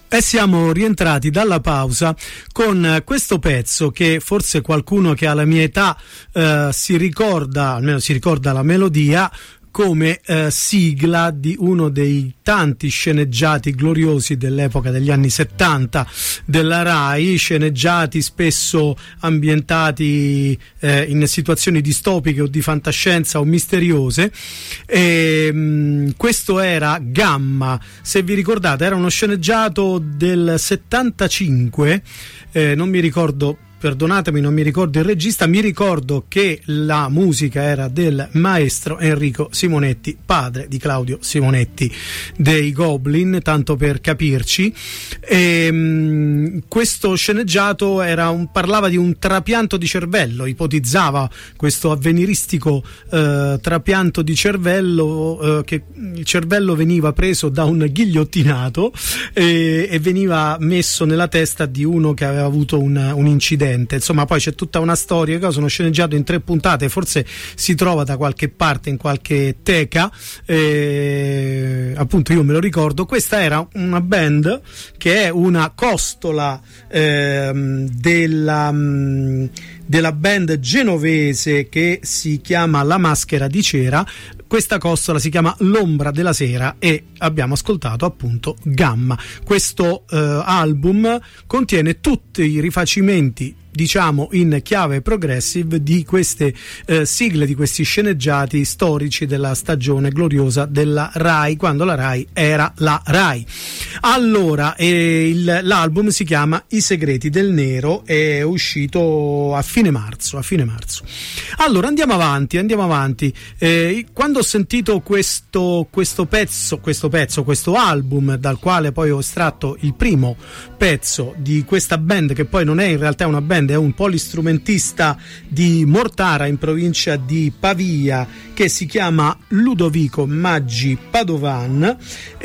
E siamo rientrati dalla pausa con questo pezzo che forse qualcuno che ha la mia età si ricorda, almeno si ricorda la melodia, come sigla di uno dei tanti sceneggiati gloriosi dell'epoca degli anni 70 della Rai, sceneggiati spesso ambientati in situazioni distopiche o di fantascienza o misteriose. Questo era Gamma, se vi ricordate, era uno sceneggiato del 75, non mi ricordo, perdonatemi, non mi ricordo il regista, mi ricordo che la musica era del maestro Enrico Simonetti, padre di Claudio Simonetti dei Goblin, tanto per capirci. Questo sceneggiato parlava di un trapianto di cervello, ipotizzava questo avveniristico trapianto di cervello, che il cervello veniva preso da un ghigliottinato e veniva messo nella testa di uno che aveva avuto un incidente. Insomma, poi c'è tutta una storia, uno sceneggiato in 3 puntate, forse si trova da qualche parte in qualche teca, appunto io me lo ricordo. Questa era una band che è una costola della band genovese che si chiama La Maschera di Cera. Questa costola si chiama L'Ombra della Sera e abbiamo ascoltato appunto Gamma. Questo album contiene tutti i rifacimenti, diciamo in chiave progressive, di queste sigle, di questi sceneggiati storici della stagione gloriosa della Rai, quando la Rai era la Rai. Allora, l'album si chiama I Segreti del Nero, è uscito a fine marzo. Allora andiamo avanti. Quando ho sentito questo album, dal quale poi ho estratto il primo pezzo di questa band, che poi non è in realtà una band, è un polistrumentista di Mortara in provincia di Pavia, che si chiama Ludovico Maggi Padovan.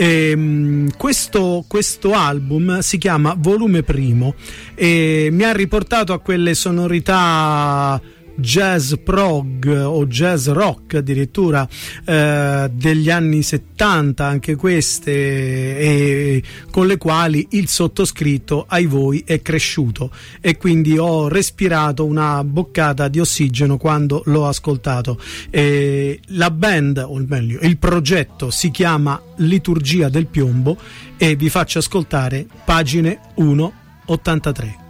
Questo album si chiama Volume Primo e mi ha riportato a quelle sonorità jazz prog o jazz rock addirittura degli anni 70, anche queste, e con le quali il sottoscritto ai voi è cresciuto, e quindi ho respirato una boccata di ossigeno quando l'ho ascoltato. La band, o meglio il progetto, si chiama Liturgia del Piombo e vi faccio ascoltare pagine 1-83.